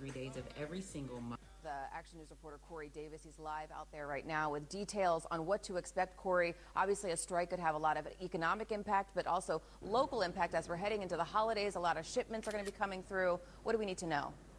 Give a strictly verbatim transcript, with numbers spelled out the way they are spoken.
three days of every single month. The Action News reporter Corey Davis, he's live out there right now with details on what to expect. Corey, obviously a strike could have a lot of economic impact, but also local impact as we're heading into the holidays. A lot of shipments are going to be coming through. What do we need to know?